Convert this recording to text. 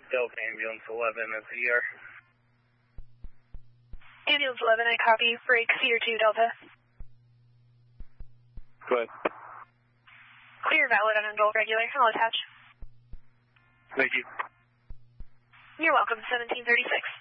Delta Ambulance 11 at the ER. Ambulance 11, I copy. Break Cedar 2 Delta. Go ahead. Clear, valid, unenrolled, regular. I'll attach. Thank you. You're welcome, 1736.